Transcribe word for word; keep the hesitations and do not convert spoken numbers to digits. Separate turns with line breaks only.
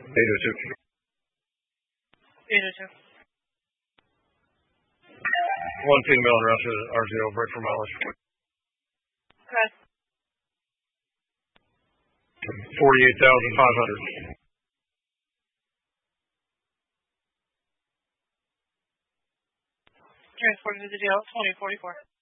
eight oh two.
eight oh two.
One female and rest of R zero, break for mileage.
Okay.
forty-eight thousand five hundred.
Transport to the jail, twenty forty-four.